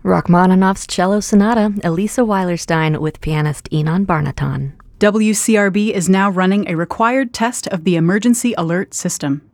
Rachmaninoff's Cello Sonata, Elisa Weilerstein with pianist Enon Barnaton. WCRB is now running a required test of the emergency alert system.